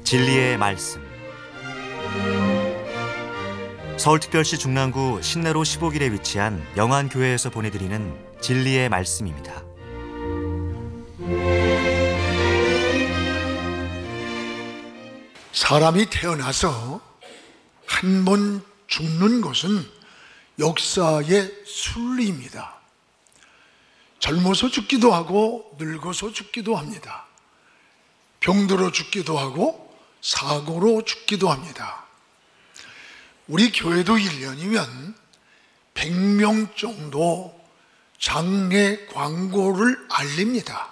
진리의 말씀. 서울특별시 중랑구 신내로 15길에 위치한 영안교회에서 보내드리는 진리의 말씀입니다. 사람이 태어나서 한 번 죽는 것은 역사의 순리입니다. 젊어서 죽기도 하고 늙어서 죽기도 합니다. 병들어 죽기도 하고 사고로 죽기도 합니다. 우리 교회도 1년이면 100명 정도 장례 광고를 알립니다.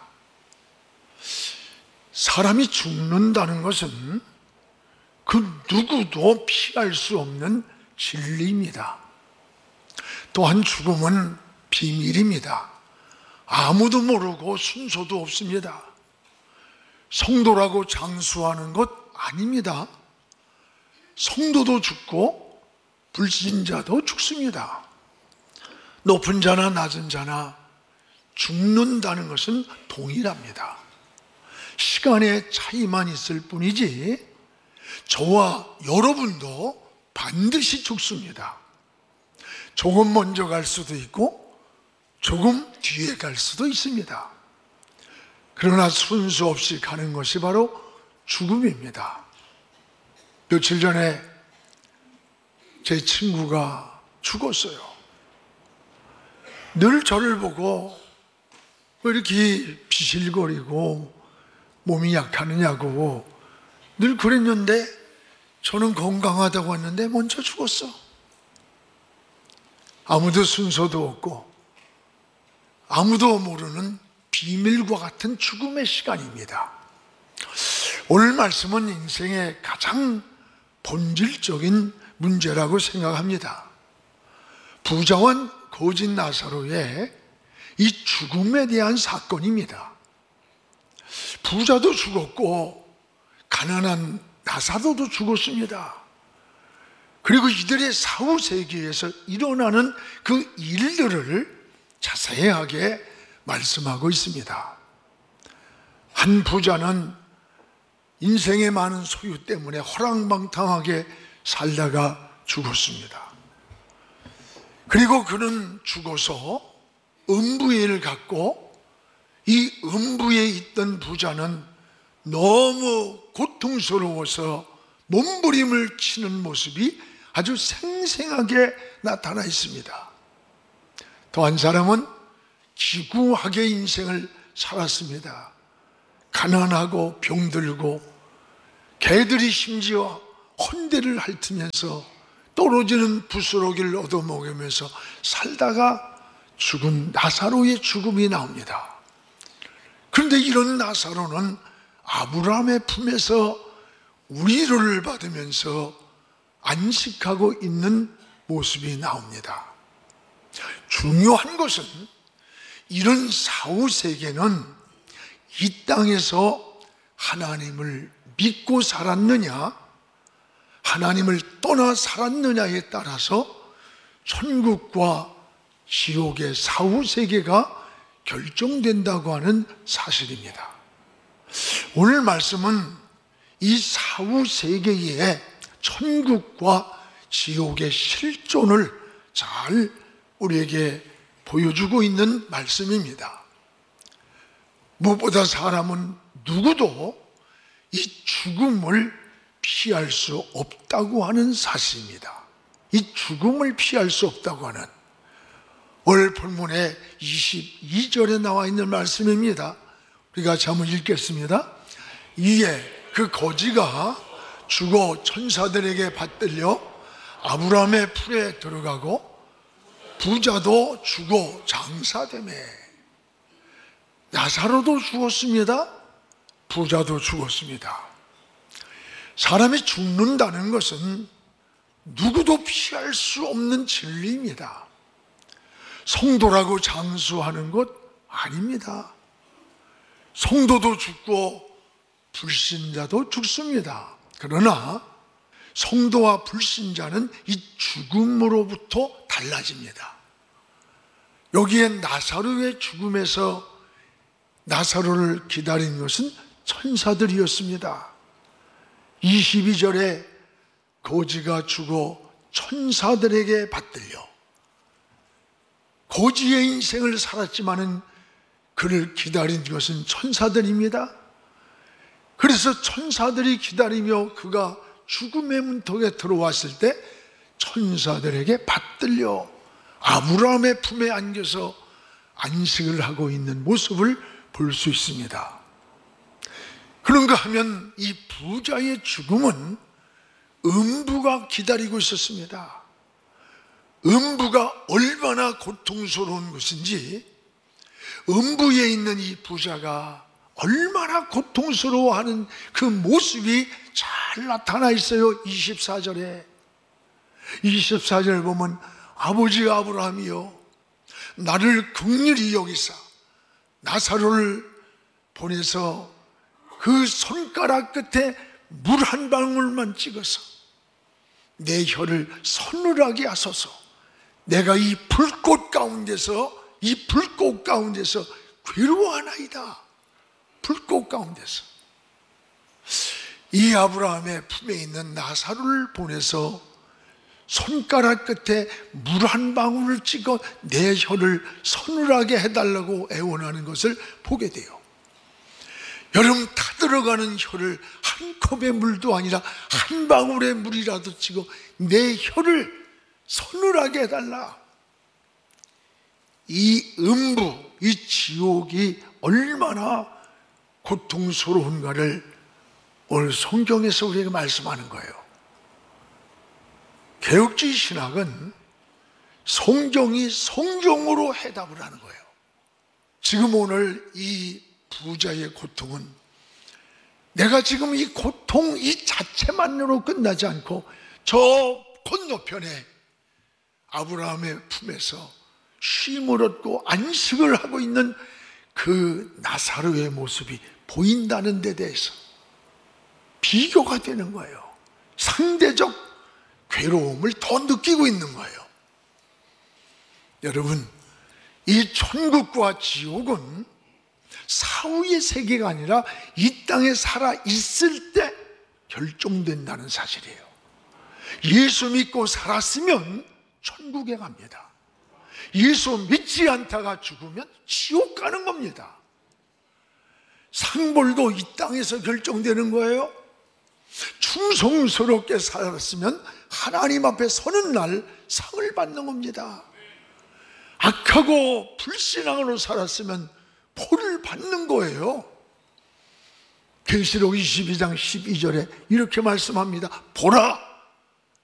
사람이 죽는다는 것은 그 누구도 피할 수 없는 진리입니다. 또한 죽음은 비밀입니다. 아무도 모르고 순서도 없습니다. 성도라고 장수하는 것 아닙니다. 성도도 죽고 불신자도 죽습니다. 높은 자나 낮은 자나 죽는다는 것은 동일합니다. 시간의 차이만 있을 뿐이지 저와 여러분도 반드시 죽습니다. 조금 먼저 갈 수도 있고 조금 뒤에 갈 수도 있습니다. 그러나 순서 없이 가는 것이 바로 죽음입니다. 며칠 전에 제 친구가 죽었어요. 늘 저를 보고 왜 이렇게 비실거리고 몸이 약하느냐고 늘 그랬는데 저는 건강하다고 했는데 먼저 죽었어. 아무도 순서도 없고 아무도 모르는 비밀과 같은 죽음의 시간입니다. 오늘 말씀은 인생의 가장 본질적인 문제라고 생각합니다. 부자와 거지 나사로의 이 죽음에 대한 사건입니다. 부자도 죽었고 가난한 나사로도 죽었습니다. 그리고 이들의 사후 세계에서 일어나는 그 일들을 자세하게 말씀하고 있습니다. 한 부자는 인생의 많은 소유 때문에 호랑방탕하게 살다가 죽었습니다. 그리고 그는 죽어서 음부애를 갖고 이 음부에 있던 부자는 너무 고통스러워서 몸부림을 치는 모습이 아주 생생하게 나타나 있습니다. 또 한 사람은 기구하게 인생을 살았습니다. 가난하고 병들고 개들이 심지어 헌대를 핥으면서 떨어지는 부스러기를 얻어먹으면서 살다가 죽은 나사로의 죽음이 나옵니다. 그런데 이런 나사로는 아브라함의 품에서 위로를 받으면서 안식하고 있는 모습이 나옵니다. 중요한 것은 이런 사후 세계는 이 땅에서 하나님을 믿고 살았느냐, 하나님을 떠나 살았느냐에 따라서 천국과 지옥의 사후 세계가 결정된다고 하는 사실입니다. 오늘 말씀은 이 사후 세계의 천국과 지옥의 실존을 잘 우리에게 보여주고 있는 말씀입니다. 무엇보다 사람은 누구도 이 죽음을 피할 수 없다고 하는 사실입니다. 이 죽음을 피할 수 없다고 하는 오늘 본문의 22절에 나와 있는 말씀입니다. 우리가 같이 한번 읽겠습니다. 이에 그 거지가 죽어 천사들에게 받들려 아브라함의 풀에 들어가고 부자도 죽어 장사되매. 나사로도 죽었습니다. 부자도 죽었습니다. 사람이 죽는다는 것은 누구도 피할 수 없는 진리입니다. 성도라고 장수하는 것 아닙니다. 성도도 죽고 불신자도 죽습니다. 그러나 성도와 불신자는 이 죽음으로부터 달라집니다. 여기에 나사로의 죽음에서 나사로를 기다린 것은 천사들이었습니다. 22절에 거지가 죽어 천사들에게 받들려 거지의 인생을 살았지만은 그를 기다린 것은 천사들입니다. 그래서 천사들이 기다리며 그가 죽음의 문턱에 들어왔을 때 천사들에게 받들려 아브라함의 품에 안겨서 안식을 하고 있는 모습을 볼 수 있습니다. 그런가 하면 이 부자의 죽음은 음부가 기다리고 있었습니다. 음부가 얼마나 고통스러운 것인지, 음부에 있는 이 부자가 얼마나 고통스러워하는 그 모습이 잘 나타나 있어요. 24절에 24절 보면 아버지 아브라함이여 나를 긍휼히 여기사 나사로를 보내서 그 손가락 끝에 물 한 방울만 찍어서 내 혀를 서늘하게 하소서. 내가 이 불꽃 가운데서 괴로워하나이다. 불꽃 가운데서 이 아브라함의 품에 있는 나사로를 보내서 손가락 끝에 물 한 방울을 찍어 내 혀를 서늘하게 해달라고 애원하는 것을 보게 돼요. 여러분, 타들어가는 혀를 한 컵의 물도 아니라 한 방울의 물이라도 찍어 내 혀를 서늘하게 해달라. 이 음부, 이 지옥이 얼마나 고통스러운가를 오늘 성경에서 우리에게 말씀하는 거예요. 개혁주의 신학은 성경이 성경으로 해답을 하는 거예요. 지금 오늘 이 부자의 고통은 내가 지금 이 고통 이 자체만으로 끝나지 않고 저 건너편에 아브라함의 품에서 쉼을 얻고 안식을 하고 있는 그 나사로의 모습이 보인다는 데 대해서 비교가 되는 거예요. 상대적 괴로움을 더 느끼고 있는 거예요. 여러분, 이 천국과 지옥은 사후의 세계가 아니라 이 땅에 살아 있을 때 결정된다는 사실이에요. 예수 믿고 살았으면 천국에 갑니다. 예수 믿지 않다가 죽으면 지옥 가는 겁니다. 상벌도 이 땅에서 결정되는 거예요. 충성스럽게 살았으면 하나님 앞에 서는 날 상을 받는 겁니다. 악하고 불신앙으로 살았으면 벌을 받는 거예요. 계시록 22장 12절에 이렇게 말씀합니다. 보라,